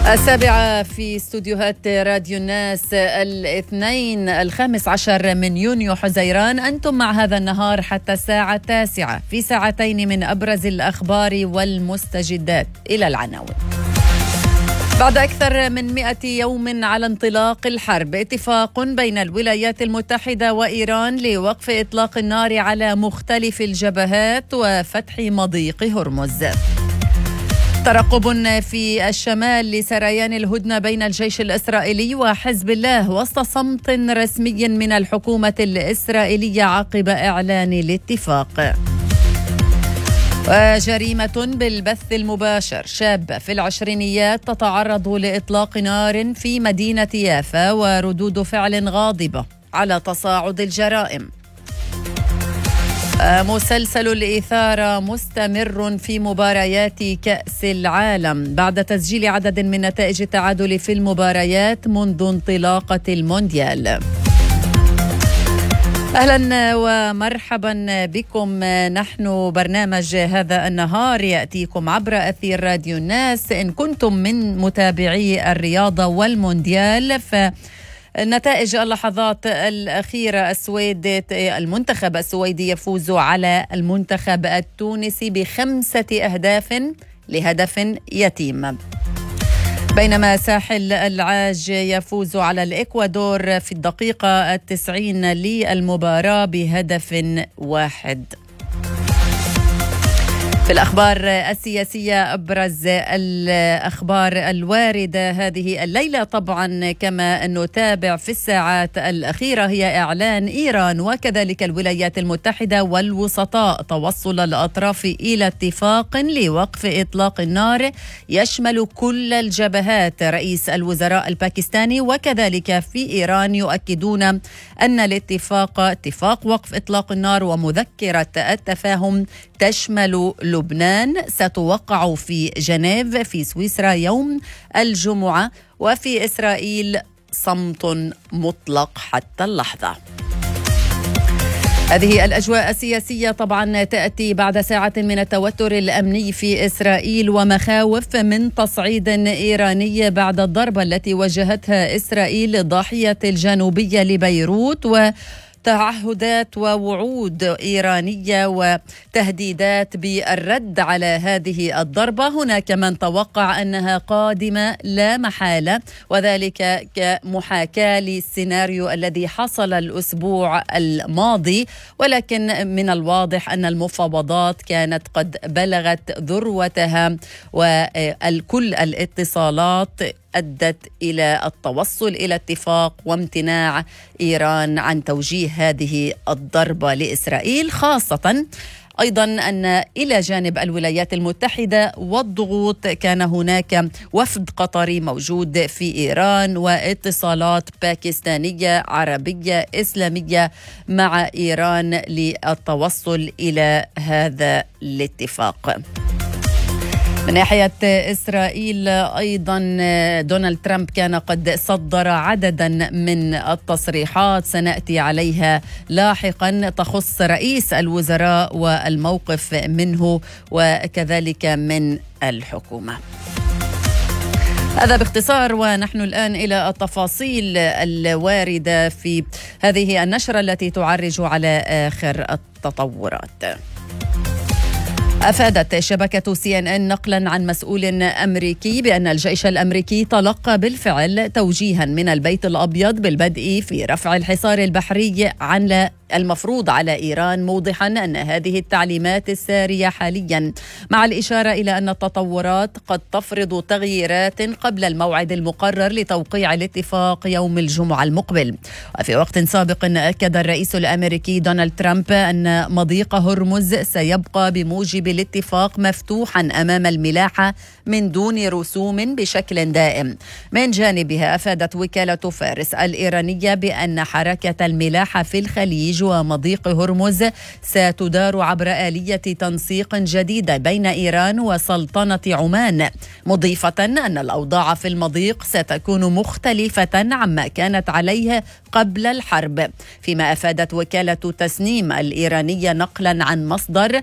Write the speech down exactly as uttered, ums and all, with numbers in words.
السابعة في استوديوهات راديو الناس الاثنين الخامس عشر من يونيو حزيران. أنتم مع هذا النهار حتى الساعة التاسعة في ساعتين من أبرز الأخبار والمستجدات. إلى العناوين. بعد أكثر من مئة يوم على انطلاق الحرب، اتفاق بين الولايات المتحدة وإيران لوقف إطلاق النار على مختلف الجبهات وفتح مضيق هرمز. ترقب في الشمال لسريان الهدنة بين الجيش الإسرائيلي وحزب الله وسط صمت رسمي من الحكومة الإسرائيلية عقب إعلان الاتفاق. وجريمة بالبث المباشر، شابة في العشرينيات تتعرض لإطلاق نار في مدينة يافا وردود فعل غاضبة على تصاعد الجرائم. مسلسل الإثارة مستمر في مباريات كأس العالم بعد تسجيل عدد من نتائج التعادل في المباريات منذ انطلاقة المونديال. أهلا ومرحبا بكم. نحن برنامج هذا النهار يأتيكم عبر أثير راديو الناس. إن كنتم من متابعي الرياضة والمونديال، ف نتائج اللحظات الأخيرة: السويد المنتخب السويدي يفوز على المنتخب التونسي بخمسة أهداف لهدف يتيم، بينما ساحل العاج يفوز على الإكوادور في الدقيقة التسعين للمباراة بهدف واحد. في الأخبار السياسية، أبرز الأخبار الواردة هذه الليلة طبعا كما نتابع في الساعات الأخيرة هي إعلان إيران وكذلك الولايات المتحدة والوسطاء توصل الأطراف إلى اتفاق لوقف إطلاق النار يشمل كل الجبهات. رئيس الوزراء الباكستاني وكذلك في إيران يؤكدون أن الاتفاق اتفاق وقف إطلاق النار ومذكرة التفاهم تشمل لبنان ستوقع في جنيف في سويسرا يوم الجمعة، وفي إسرائيل صمت مطلق حتى اللحظة. هذه الأجواء السياسية طبعا تأتي بعد ساعة من التوتر الأمني في إسرائيل ومخاوف من تصعيد إيراني بعد الضربة التي وجهتها إسرائيل الضاحية الجنوبية لبيروت، و تعهدات ووعود إيرانية وتهديدات بالرد على هذه الضربة. هناك من توقع أنها قادمة لا محالة، وذلك كمحاكاة للسيناريو الذي حصل الأسبوع الماضي، ولكن من الواضح أن المفاوضات كانت قد بلغت ذروتها وكل الاتصالات أدت إلى التوصل إلى اتفاق وامتناع إيران عن توجيه هذه الضربة لإسرائيل، خاصة أيضا أن إلى جانب الولايات المتحدة والضغوط كان هناك وفد قطري موجود في إيران واتصالات باكستانية عربية إسلامية مع إيران للتوصل إلى هذا الاتفاق. من ناحية إسرائيل أيضا دونالد ترامب كان قد صدر عددا من التصريحات سنأتي عليها لاحقا تخص رئيس الوزراء والموقف منه وكذلك من الحكومة. هذا باختصار، ونحن الآن إلى التفاصيل الواردة في هذه النشرة التي تعرج على آخر التطورات. أفادت شبكة سي إن إن نقلا عن مسؤول أمريكي بأن الجيش الأمريكي تلقى بالفعل توجيها من البيت الأبيض بالبدء في رفع الحصار البحري عن المفروض على إيران، موضحا أن هذه التعليمات السارية حاليا، مع الإشارة إلى أن التطورات قد تفرض تغييرات قبل الموعد المقرر لتوقيع الاتفاق يوم الجمعة المقبل. وفي وقت سابق أكد الرئيس الأمريكي دونالد ترامب أن مضيق هرمز سيبقى بموجب الاتفاق مفتوحا أمام الملاحة من دون رسوم بشكل دائم. من جانبها أفادت وكالة فارس الإيرانية بأن حركة الملاحة في الخليج ومضيق هرمز ستدار عبر آلية تنسيق جديدة بين إيران وسلطنة عمان، مضيفة أن الأوضاع في المضيق ستكون مختلفة عما كانت عليه قبل الحرب. فيما أفادت وكالة تسنيم الإيرانية نقلا عن مصدر